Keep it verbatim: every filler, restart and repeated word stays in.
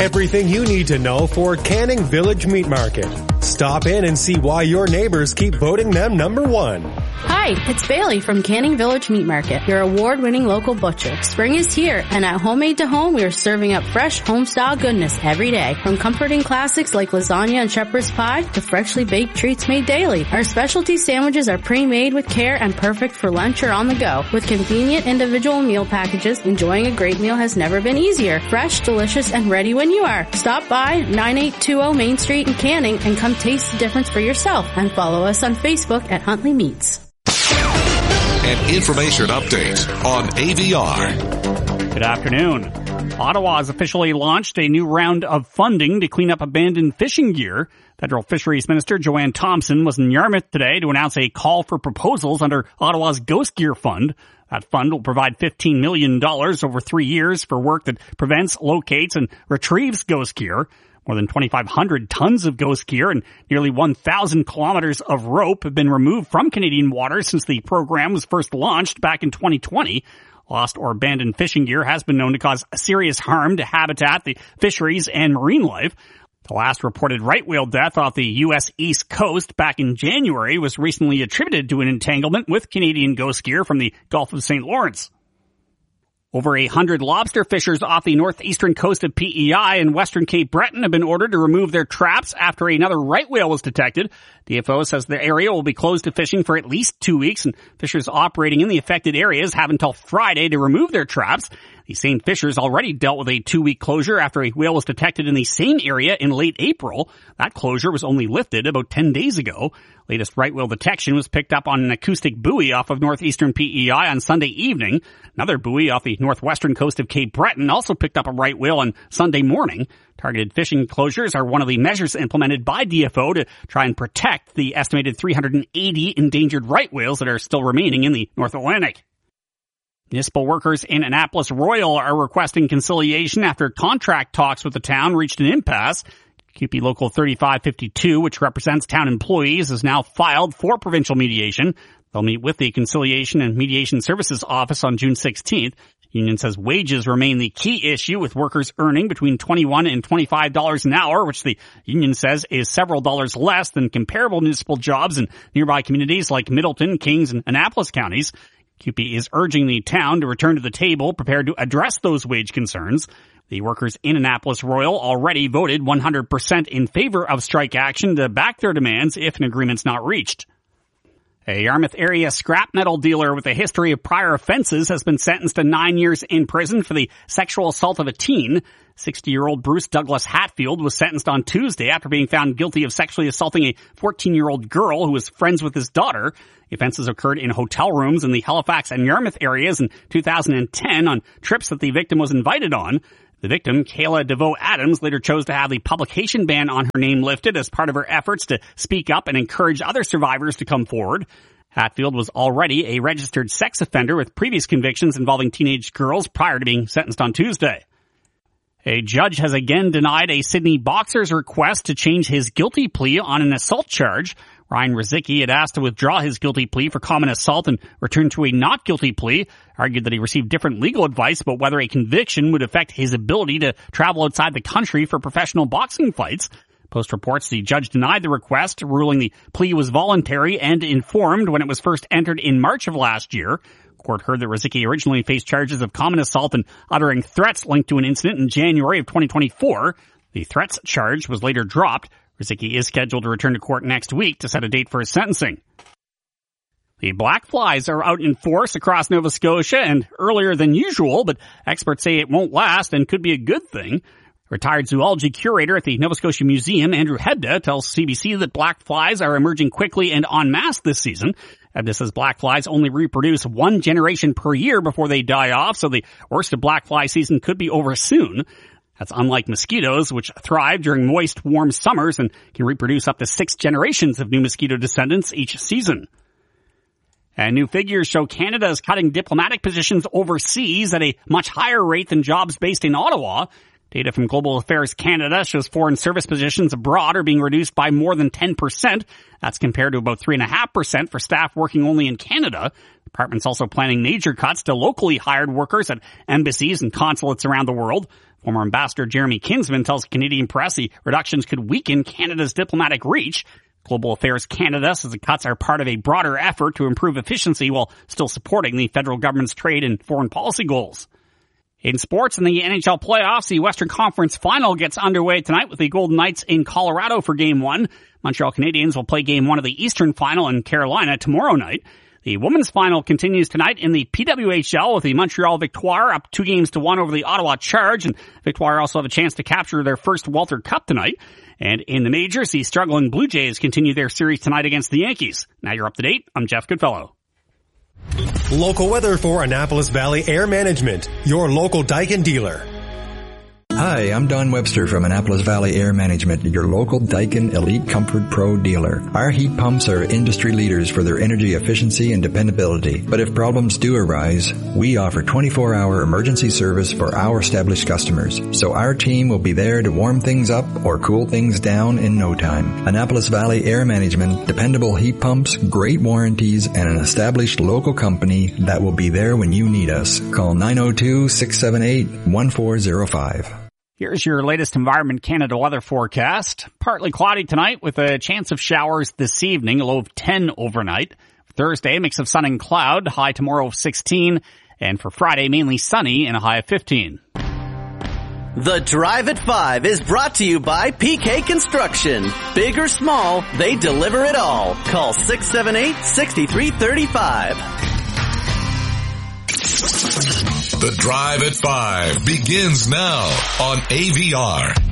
Everything you need to know for Canning Village Meat Market. Stop in and see why your neighbors keep voting them number one. Hi, it's Bailey from Canning Village Meat Market, your award-winning local butcher. Spring is here, and at Homemade to Home, we are serving up fresh home-style goodness every day. From comforting classics like lasagna and shepherd's pie to freshly baked treats made daily. Our specialty sandwiches are pre-made with care and perfect for lunch or on the go. With convenient individual meal packages, enjoying a great meal has never been easier. Fresh, delicious, and ready when you are. Stop by nine eight two zero Main Street in Canning and come taste the difference for yourself. And follow us on Facebook at Huntley Meats. An information update on A V R. Good afternoon. Ottawa has officially launched a new round of funding to clean up abandoned fishing gear. Federal Fisheries Minister Joanne Thompson was in Yarmouth today to announce a call for proposals under Ottawa's Ghost Gear Fund. That fund will provide fifteen million dollars over three years for work that prevents, locates, and retrieves ghost gear. More than twenty-five hundred tons of ghost gear and nearly one thousand kilometers of rope have been removed from Canadian waters since the program was first launched back in twenty twenty. Lost or abandoned fishing gear has been known to cause serious harm to habitat, the fisheries, and marine life. The last reported right whale death off the U S East Coast back in January was recently attributed to an entanglement with Canadian ghost gear from the Gulf of Saint Lawrence. Over a hundred lobster fishers off the northeastern coast of P E I and western Cape Breton have been ordered to remove their traps after another right whale was detected. D F O says the area will be closed to fishing for at least two weeks, and fishers operating in the affected areas have until Friday to remove their traps. The same fishers already dealt with a two-week closure after a whale was detected in the same area in late April. That closure was only lifted about ten days ago. Latest right whale detection was picked up on an acoustic buoy off of northeastern P E I on Sunday evening. Another buoy off the northwestern coast of Cape Breton also picked up a right whale on Sunday morning. Targeted fishing closures are one of the measures implemented by D F O to try and protect the estimated three hundred eighty endangered right whales that are still remaining in the North Atlantic. Municipal workers in Annapolis Royal are requesting conciliation after contract talks with the town reached an impasse. Q P Local thirty-five fifty-two, which represents town employees, has now filed for provincial mediation. They'll meet with the Conciliation and Mediation Services Office on June sixteenth. The union says wages remain the key issue, with workers earning between twenty-one and twenty-five dollars an hour, which the union says is several dollars less than comparable municipal jobs in nearby communities like Middleton, Kings, and Annapolis counties. Q P is urging the town to return to the table prepared to address those wage concerns. The workers in Annapolis Royal already voted one hundred percent in favor of strike action to back their demands if an agreement's not reached. A Yarmouth area scrap metal dealer with a history of prior offenses has been sentenced to nine years in prison for the sexual assault of a teen. sixty-year-old Bruce Douglas Hatfield was sentenced on Tuesday after being found guilty of sexually assaulting a fourteen-year-old girl who was friends with his daughter. The offenses occurred in hotel rooms in the Halifax and Yarmouth areas in two thousand ten on trips that the victim was invited on. The victim, Kayla DeVoe Adams, later chose to have the publication ban on her name lifted as part of her efforts to speak up and encourage other survivors to come forward. Hatfield was already a registered sex offender with previous convictions involving teenage girls prior to being sentenced on Tuesday. A judge has again denied a Sydney boxer's request to change his guilty plea on an assault charge. Ryan Rizicki had asked to withdraw his guilty plea for common assault and return to a not guilty plea, argued that he received different legal advice about whether a conviction would affect his ability to travel outside the country for professional boxing fights. Post reports the judge denied the request, ruling the plea was voluntary and informed when it was first entered in March of last year. Court heard that Rizicki originally faced charges of common assault and uttering threats linked to an incident in January of twenty twenty-four. The threats charge was later dropped. Rizicki is scheduled to return to court next week to set a date for his sentencing. The black flies are out in force across Nova Scotia and earlier than usual, but experts say it won't last and could be a good thing. Retired zoology curator at the Nova Scotia Museum, Andrew Hebda, tells C B C that black flies are emerging quickly and en masse this season. Hebda says black flies only reproduce one generation per year before they die off, so the worst of black fly season could be over soon. That's unlike mosquitoes, which thrive during moist, warm summers and can reproduce up to six generations of new mosquito descendants each season. And new figures show Canada is cutting diplomatic positions overseas at a much higher rate than jobs based in Ottawa. Data from Global Affairs Canada shows foreign service positions abroad are being reduced by more than ten percent. That's compared to about three point five percent for staff working only in Canada. The department's also planning major cuts to locally hired workers at embassies and consulates around the world. Former Ambassador Jeremy Kinsman tells Canadian Press the reductions could weaken Canada's diplomatic reach. Global Affairs Canada says the cuts are part of a broader effort to improve efficiency while still supporting the federal government's trade and foreign policy goals. In sports, in the N H L playoffs, the Western Conference Final gets underway tonight with the Golden Knights in Colorado for Game one. Montreal Canadiens will play Game one of the Eastern Final in Carolina tomorrow night. The women's final continues tonight in the P W H L with the Montreal Victoire up two games to one over the Ottawa Charge, and Victoire also have a chance to capture their first Walter Cup tonight. And in the majors, the struggling Blue Jays continue their series tonight against the Yankees. Now you're up to date. I'm Jeff Goodfellow. Local weather for Annapolis Valley Air Management, your local Daikin dealer. Hi, I'm Don Webster from Annapolis Valley Air Management, your local Daikin Elite Comfort Pro dealer. Our heat pumps are industry leaders for their energy efficiency and dependability. But if problems do arise, we offer twenty-four hour emergency service for our established customers. So our team will be there to warm things up or cool things down in no time. Annapolis Valley Air Management, dependable heat pumps, great warranties, and an established local company that will be there when you need us. Call nine oh two, six seven eight, one four oh five. Here's your latest Environment Canada weather forecast. Partly cloudy tonight with a chance of showers this evening, a low of ten overnight. Thursday, a mix of sun and cloud, high tomorrow of sixteen. And for Friday, mainly sunny and a high of fifteen. The Drive at five is brought to you by P K Construction. Big or small, they deliver it all. Call six seven eight, six three three five. The Drive at five begins now on A V R.